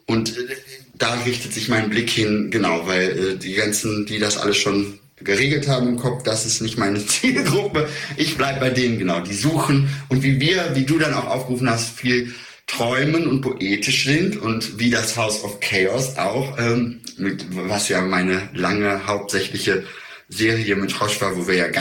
Und da richtet sich mein Blick hin, genau, weil die ganzen, die das alles schon geregelt haben im Kopf, das ist nicht meine Zielgruppe. Ich bleib bei denen, genau, die suchen und wie du dann auch aufgerufen hast, viel träumen und poetisch sind und wie das House of Chaos auch, was ja meine lange hauptsächliche Serie mit Roche war, wo wir ja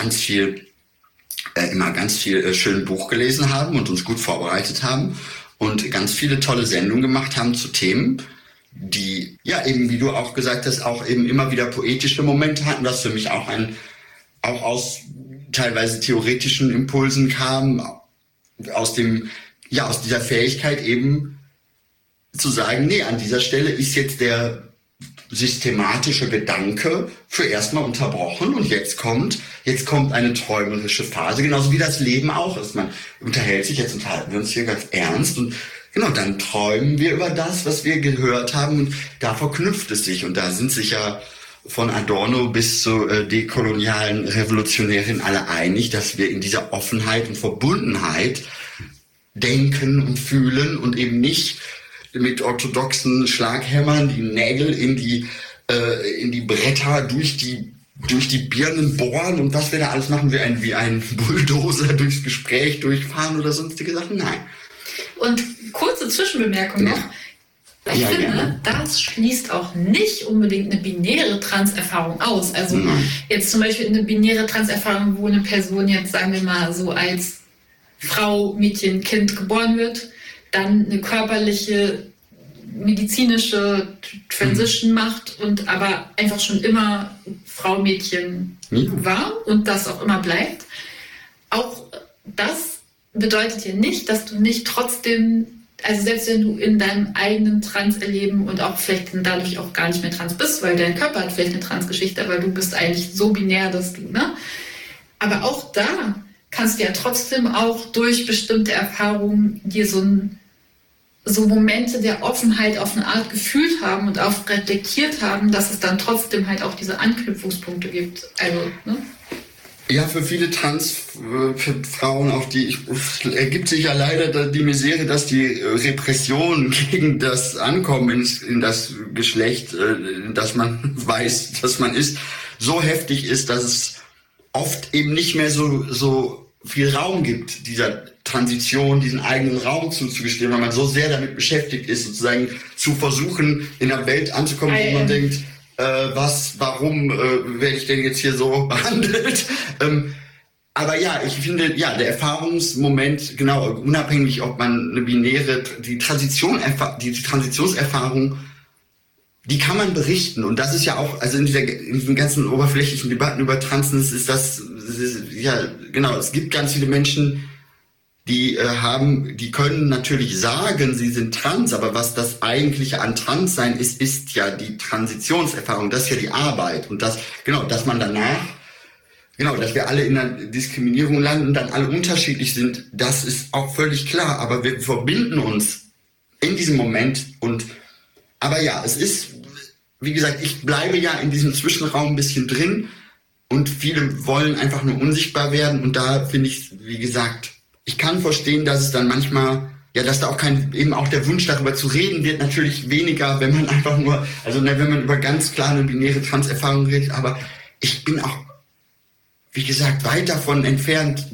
immer ganz viel schön Buch gelesen haben und uns gut vorbereitet haben und ganz viele tolle Sendungen gemacht haben zu Themen, die, ja, eben, wie du auch gesagt hast, auch eben immer wieder poetische Momente hatten, was für mich auch aus teilweise theoretischen Impulsen kam, aus dieser Fähigkeit eben zu sagen, nee, an dieser Stelle ist jetzt der systematische Gedanke für erstmal unterbrochen und jetzt kommt eine träumerische Phase, genauso wie das Leben auch ist. Man unterhält sich, jetzt unterhalten wir uns hier ganz ernst und genau, dann träumen wir über das, was wir gehört haben und da verknüpft es sich und da sind sich ja von Adorno bis zu dekolonialen Revolutionären alle einig, dass wir in dieser Offenheit und Verbundenheit denken und fühlen und eben nicht mit orthodoxen Schlaghämmern die Nägel in die Bretter durch die Birnen bohren und was wir da alles machen, wie ein Bulldozer durchs Gespräch durchfahren oder sonstige Sachen. Nein. Und kurze Zwischenbemerkung noch. Ich finde, das schließt auch nicht unbedingt eine binäre Transerfahrung aus. Also jetzt zum Beispiel eine binäre Transerfahrung, wo eine Person jetzt, sagen wir mal, so als Frau, Mädchen, Kind geboren wird, dann eine körperliche, medizinische Transition macht und aber einfach schon immer Frau, Mädchen war und das auch immer bleibt. Auch das bedeutet ja nicht, dass du nicht trotzdem, also selbst wenn du in deinem eigenen Trans-Erleben und auch vielleicht dadurch auch gar nicht mehr trans bist, weil dein Körper hat vielleicht eine Trans-Geschichte, aber du bist eigentlich so binär, dass du, ne? Aber auch da kannst du ja trotzdem auch durch bestimmte Erfahrungen dir so Momente der Offenheit auf eine Art gefühlt haben und auch reflektiert haben, dass es dann trotzdem halt auch diese Anknüpfungspunkte gibt. Also, ne? Ja, für viele Transfrauen, auf die ergibt sich ja leider die Misere, dass die Repression gegen das Ankommen in das Geschlecht, das man weiß, dass man ist, so heftig ist, dass es oft eben nicht mehr so viel Raum gibt, dieser Transition, diesen eigenen Raum zuzugestehen, weil man so sehr damit beschäftigt ist, sozusagen zu versuchen, in einer Welt anzukommen, wo man denkt, warum werde ich denn jetzt hier so behandelt? Aber ja, ich finde, ja, der Erfahrungsmoment, genau, unabhängig, ob man eine die Transitionserfahrung, die kann man berichten. Und das ist ja auch, also in diesen ganzen oberflächlichen Debatten über Transness ist das, ja, genau, es gibt ganz viele Menschen, die können natürlich sagen, sie sind trans, aber was das eigentliche an Transsein ist ja die Transitionserfahrung, das ist ja die Arbeit und das, genau, dass man danach, genau, dass wir alle in einer Diskriminierung landen und dann alle unterschiedlich sind, das ist auch völlig klar, aber wir verbinden uns in diesem Moment aber ja, es ist, wie gesagt, ich bleibe ja in diesem Zwischenraum ein bisschen drin und viele wollen einfach nur unsichtbar werden und da finde ich, wie gesagt, ich kann verstehen, dass es dann manchmal, ja, dass da auch eben auch der Wunsch darüber zu reden wird natürlich weniger, wenn man einfach nur, also wenn man über ganz klar eine binäre Transerfahrung redet, aber ich bin auch, wie gesagt, weit davon entfernt,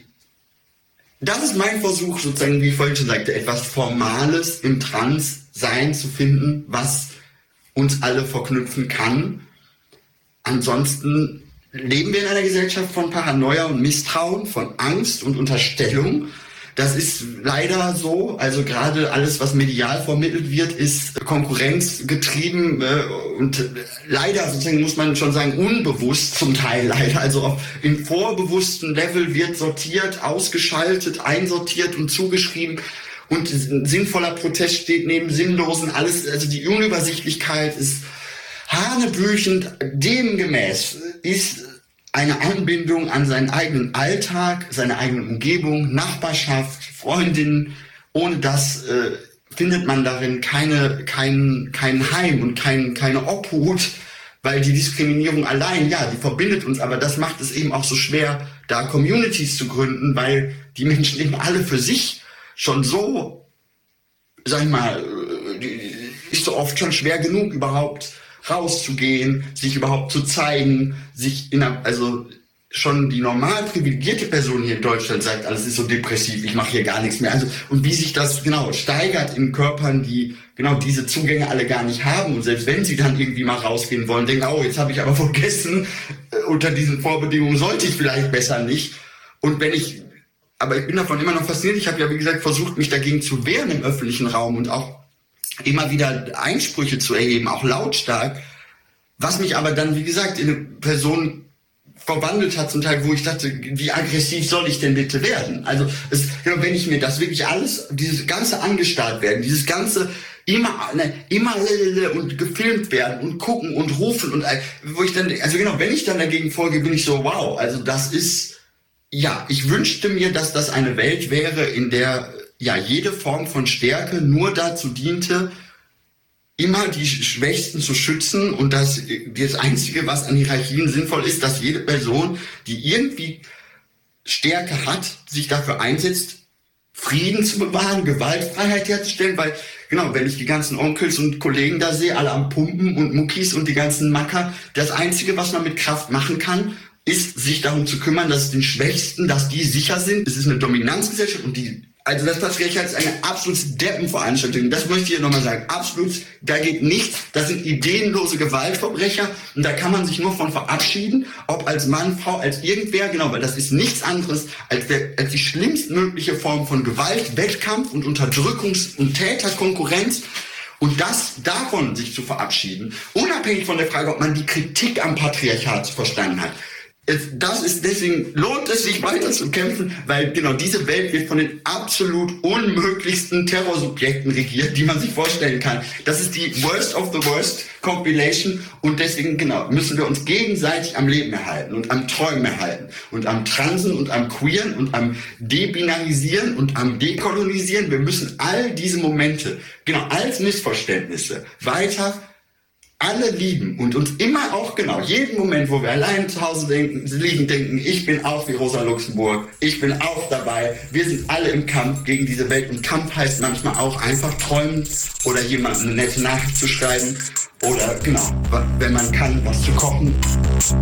das ist mein Versuch sozusagen, wie ich vorhin schon sagte, etwas Formales im Transsein zu finden, was uns alle verknüpfen kann. Ansonsten leben wir in einer Gesellschaft von Paranoia und Misstrauen, von Angst und Unterstellung. Das ist leider so. Also gerade alles, was medial vermittelt wird, ist konkurrenzgetrieben und leider, sozusagen muss man schon sagen, unbewusst zum Teil leider. Also im vorbewussten Level wird sortiert, ausgeschaltet, einsortiert und zugeschrieben. Und sinnvoller Protest steht neben sinnlosen, alles, also die Unübersichtlichkeit ist hanebüchend. Demgemäß ist eine Anbindung an seinen eigenen Alltag, seine eigene Umgebung, Nachbarschaft, Freundinnen. Ohne das findet man darin kein Heim und keine Obhut, weil die Diskriminierung allein, ja, die verbindet uns, aber das macht es eben auch so schwer, da Communities zu gründen, weil die Menschen eben alle für sich schon so, sag ich mal, so oft schon schwer genug, überhaupt rauszugehen, sich überhaupt zu zeigen, also schon die normal privilegierte Person hier in Deutschland sagt, alles ist so depressiv, ich mache hier gar nichts mehr. Also, und wie sich das steigert in Körpern, die diese Zugänge alle gar nicht haben. Und selbst wenn sie dann irgendwie mal rausgehen wollen, denken, oh, jetzt habe ich aber vergessen, unter diesen Vorbedingungen sollte ich vielleicht besser nicht. Und aber ich bin davon immer noch fasziniert. Ich habe ja, wie gesagt, versucht, mich dagegen zu wehren im öffentlichen Raum und auch immer wieder Einsprüche zu erheben, auch lautstark. Was mich aber dann, wie gesagt, in eine Person verwandelt hat zum Teil, wo ich dachte, wie aggressiv soll ich denn bitte werden? Also wenn ich mir das wirklich alles, dieses ganze angestarrt werden, dieses ganze immer und gefilmt werden und gucken und rufen und wo ich dann, wenn ich dann dagegen vorgehe, bin ich so, wow, also das ist, ich wünschte mir, dass das eine Welt wäre, in der jede Form von Stärke nur dazu diente, immer die Schwächsten zu schützen und das Einzige, was an Hierarchien sinnvoll ist, dass jede Person, die irgendwie Stärke hat, sich dafür einsetzt, Frieden zu bewahren, Gewaltfreiheit herzustellen, weil, wenn ich die ganzen Onkels und Kollegen da sehe, alle am Pumpen und Muckis und die ganzen Macker, das Einzige, was man mit Kraft machen kann, ist, sich darum zu kümmern, dass es den Schwächsten, dass die sicher sind. Es ist eine Dominanzgesellschaft und also das Patriarchat ist eine absolut Deppenveranstaltung. Das möchte ich hier nochmal sagen. Absolut, da geht nichts. Das sind ideenlose Gewaltverbrecher und da kann man sich nur von verabschieden, ob als Mann, Frau, als irgendwer, weil das ist nichts anderes als die schlimmstmögliche Form von Gewalt, Wettkampf und Unterdrückungs- und Täterkonkurrenz. Und davon sich zu verabschieden, unabhängig von der Frage, ob man die Kritik am Patriarchat verstanden hat. Deswegen lohnt es sich weiter zu kämpfen, weil diese Welt wird von den absolut unmöglichsten Terrorsubjekten regiert, die man sich vorstellen kann. Das ist die Worst of the Worst Compilation und deswegen müssen wir uns gegenseitig am Leben erhalten und am Träumen erhalten und am Transen und am Queeren und am Debinarisieren und am Dekolonisieren. Wir müssen all diese Momente, als Missverständnisse weiter alle lieben und uns immer auch jeden Moment, wo wir allein zu Hause denken, ich bin auch wie Rosa Luxemburg, ich bin auch dabei, wir sind alle im Kampf gegen diese Welt und Kampf heißt manchmal auch einfach träumen oder jemandem eine nette Nachricht zu schreiben oder wenn man kann, was zu kochen.